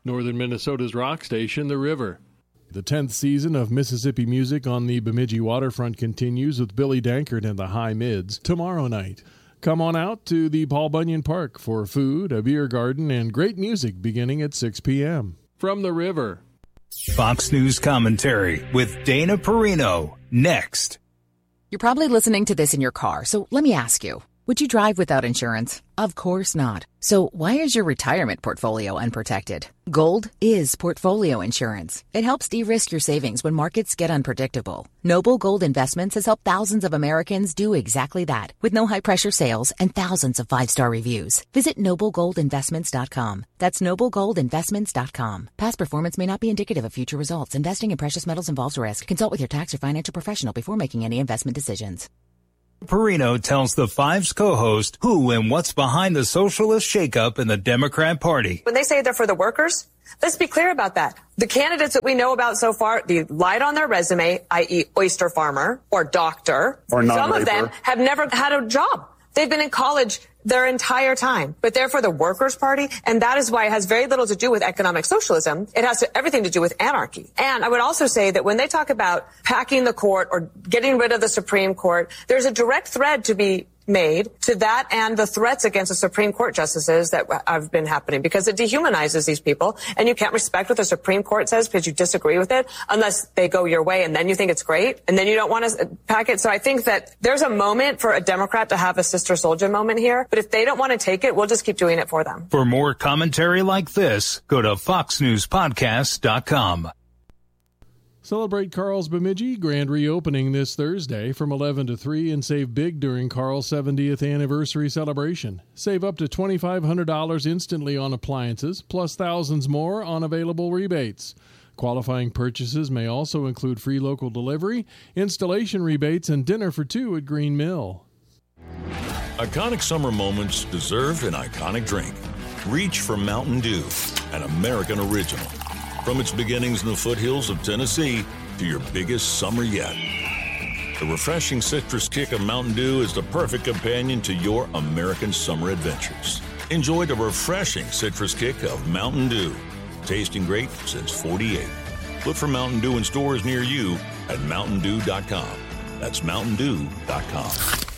Northern Minnesota's rock station, The River. The 10th season of Mississippi Music on the Bemidji waterfront continues with Billy Dankert and the High Mids tomorrow night. Come on out to the Paul Bunyan Park for food, a beer garden, and great music beginning at 6 p.m. From The River. Fox News Commentary with Dana Perino, next. You're probably listening to this in your car, so let me ask you, would you drive without insurance? Of course not. So why is your retirement portfolio unprotected? Gold is portfolio insurance. It helps de-risk your savings when markets get unpredictable. Noble Gold Investments has helped thousands of Americans do exactly that, with no high-pressure sales and thousands of 5-star reviews. Visit NobleGoldInvestments.com. That's NobleGoldInvestments.com. Past performance may not be indicative of future results. Investing in precious metals involves risk. Consult with your tax or financial professional before making any investment decisions. Perino tells the Five's co-host who and what's behind the socialist shakeup in the Democrat Party. When they say they're for the workers, let's be clear about that. The candidates that we know about so far, they lied on their resume, i.e. oyster farmer or doctor. Or non-raper. Some of them have never had a job. They've been in college their entire time, but they're for the Workers' Party, and that is why it has very little to do with economic socialism. It has everything to do with anarchy. And I would also say that when they talk about packing the court or getting rid of the Supreme Court, there's a direct thread to be made to that and the threats against the Supreme Court justices that have been happening, because it dehumanizes these people, and you can't respect what the Supreme Court says because you disagree with it unless they go your way, and then you think it's great, and then you don't want to pack it. So I think that there's a moment for a Democrat to have a Sister Soldier moment here, but if they don't want to take it, we'll just keep doing it for them. For more commentary like this, go to foxnewspodcast.com. Celebrate Carl's Bemidji grand reopening this Thursday from 11 to 3 and save big during Carl's 70th anniversary celebration. Save up to $2,500 instantly on appliances, plus thousands more on available rebates. Qualifying purchases may also include free local delivery, installation rebates, and dinner for two at Green Mill. Iconic summer moments deserve an iconic drink. Reach for Mountain Dew, an American original. From its beginnings in the foothills of Tennessee to your biggest summer yet. The refreshing citrus kick of Mountain Dew is the perfect companion to your American summer adventures. Enjoy the refreshing citrus kick of Mountain Dew. Tasting great since '48. Look for Mountain Dew in stores near you at MountainDew.com. That's MountainDew.com.